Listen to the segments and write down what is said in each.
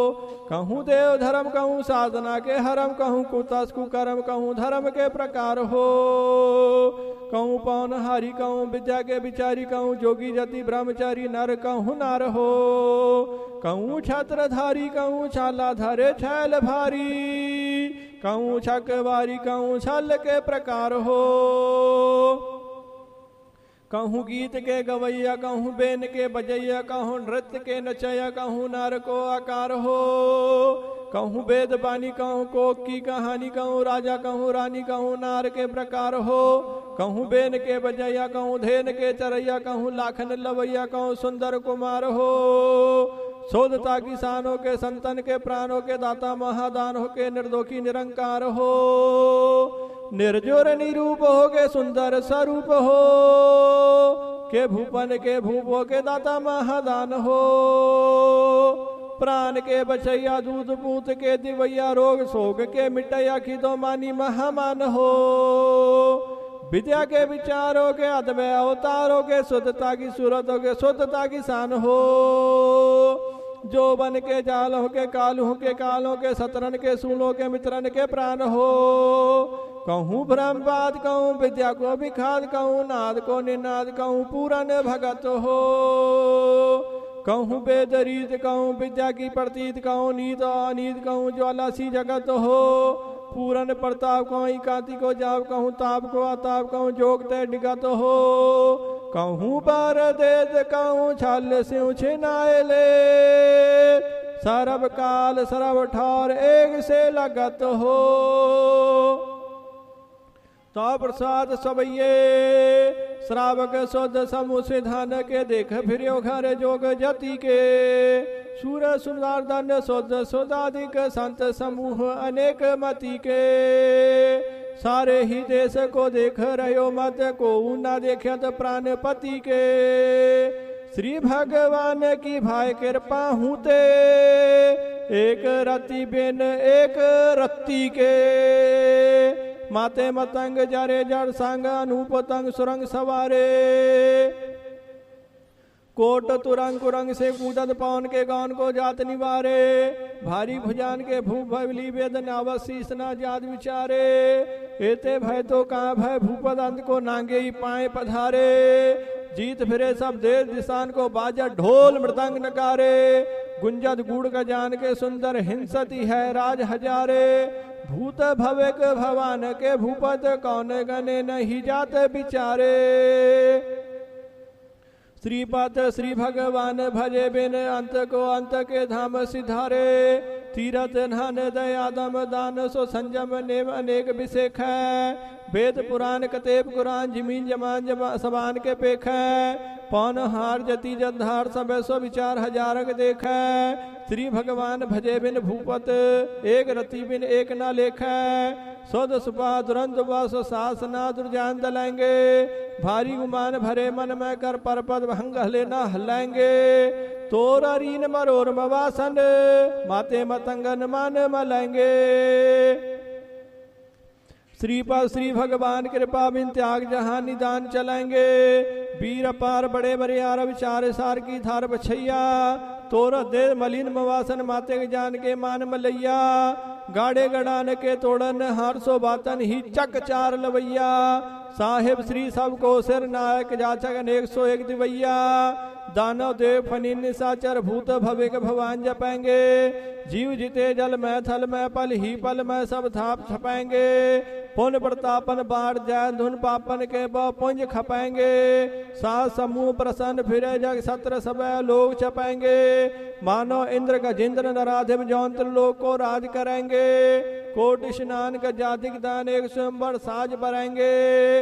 कहूँ देव धर्म कहूँ साधना के हरम कहूँ कुतस कुकर्म कहूँ धर्म के प्रकार हो। कहूँ पवन हारी कहूँ विद्या के विचारी कहूँ जोगी जति ब्रह्मचारी नर कहूँ नार हो। कहूँ छत्रधारी कहूँ छाला धरे छैल भारी कहूँ छकवारी कहूँ छल के प्रकार हो। कहूँ गीत के गवैया कहूँ बेन के बजैया कहूँ नृत्य के नचैया कहूँ नार को आकार हो। कहूँ वेद बानी कहूँ कोक की कहानी कहूँ राजा कहूँ रानी कहूँ नार के प्रकार हो। कहूँ बेन के बजैया कहूँ धेन के चरैया कहूँ लाखन लवैया कहूँ सुंदर कुमार हो। शोधता किसानों के संतन के प्राणों के दाता महादान हो के निर्दोषी निरंकार हो। निर्जोर निरूप हो के सुंदर स्वरूप हो के भूपन के भूपो के दाता महादान हो। प्राण के बचैया दूध पूत के दिवैया रोग शोक के मिटैया खिदो मानी महामान हो। विद्या के विचारों के अद्वय अवतारों के शुद्धता की सूरतों के शुद्धता की शान हो। जो बन के जाल हो के कालू के कालों के सतरन के सूलों के मित्रन के प्राण हो। कहूँ ब्रह्मवाद कहूँ विद्या को विखाद कहूँ नाद को निनाद कहूँ पूरन भगत हो। कहूँ वेद रीत कहूँ विद्या की प्रतीत कहूँ नीत अनीत कहूँ ज्वाला सी जगत हो। पूरन प्रताप कहूँ कांति को जाप कहूँ ताप को अताप कहूँ जोग तय निगत हो। कहूँ पर देत कहूँ छल सिंह छिनाएले सरब काल सरब ठौर एक से लगत हो। तो प्रसाद सबैये श्रावक शुद्ध समूह से धान के देख फिर घर जोग जति के सूर सुंदर दंड शुद्ध सुदाधिक संत समूह अनेक मति के। सारे ही देश को देख रहो मत को न देखत प्राणपति के। श्री भगवान की भाई कृपा हूते एक रति बिन एक रत्ती के। माते मतंग जरे जड़ संग अनूप तंग सुरंग सवारे कोट तुरंग कुरंग से कूदत पवन के गान को जात निवारे। भारी भुजान के भू भवली वेदन अवशीष न जात विचारे। एते भय तो कहाँ भय भूपद अंत को नांगे ही पाए पधारे। जीत फिरे सब देश दिशान को बाजा ढोल मृदंग नकारे। गुंजत गुड़ का जान के सुंदर हिंसती है राज हजारे। भूत भवेक भवान के भूपत कौन गने नहीं जाते बिचारे। श्रीपत श्री भगवान भजे बिन अंत को अंत के धाम सिधारे। तीरथ नहन दया दम दान सो संयम नेम अनेक विषेख है। वेद पुराण कतेब कुरान जमीन जमान सबान के पेख है। पौन हार जति जधार सब सो विचार हजारक देख है। श्री भगवान भजे बिन भूपत एक रति बिन एक न लेख है। सौद सुपा दुरंत बस सासना दुर्जान दलेंगे। भारी गुमान भरे मन में कर परपद भंग हले न हलेंगे। तोरा रीन मरोर मवासन माते मतंगन मान मलेंगे। श्रीपद श्री भगवान कृपा बिन त्याग जहां निदान चलेंगे। वीर पार बड़े बरियार विचार सार की धार बछैया। तोर दे मलिन मवासन माते के जान के मान मलैया। गाड़े गड़ान के तोड़न हार सो बातन ही चक चार लवैया। साहेब श्री सब को सिर नायक जाचक अनेक सो एक दिवैया। दानव देव फनी निशाचर भूत भविक भगवान जपेंगे। जीव जिते जल में थल में पल ही पल में सब थाप छपेंगे। पुण्य प्रतापन बाढ़ जय धुन पापन के पुंज खपेंगे। सास समूह प्रसन्न फिरे जग सत्र सब लोग छपेंगे। मानो इंद्र का जिंद्र नराधिप जौंत्र लोग को राज करेंगे। कोट स्नान का जातिक दान एक स्वयंवर साज बरेंगे।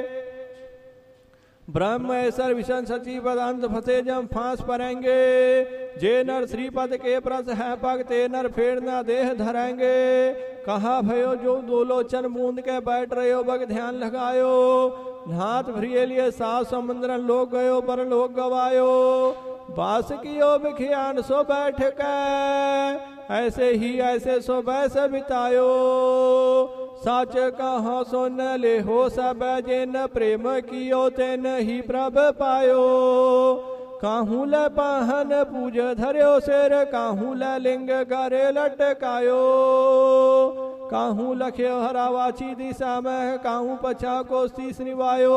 ब्रह्म ऐसर विशन सचिव अंत फसे जम फांस परेंगे। जे नर श्रीपद के प्रस है पग ते नर फेर न देह धरेंगे। कहा भयो जो दो लोचन बूंद के बैठ रहे हो बग ध्यान लगायो। हाथ भरिए लिए सात समुद्र लोग गयो पर लोग गवायो। बास कियो बिखियान सो बैठ के ऐसे ही ऐसे सो बैस बितायो। साच कहा सुन ले हो सब जिन प्रेम कियो तेन ही प्रभ पायो। काहू ल पाहन पूज धर्यो सिर, काहू ल लिंग करे लटकायो, काहू लख्यो हरावाची दिशा में, काहू पछा को शीस निवायो।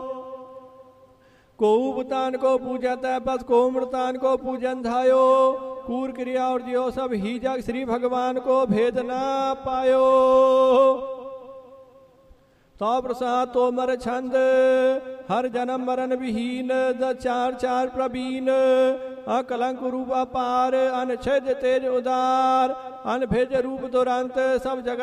को उपतान को पूजत है बस, को मृतान को पूजन धायो, कूर क्रिया और जियो सब ही जग श्री भगवान को भेद ना पायो। तो प्रसाद तो मर छंद हर जन्म मरण विहीन, चार चार प्रवीण अकलंक रूप अपार, अनछेद तेज उदार, अनभेज रूप दुरंत सब जगत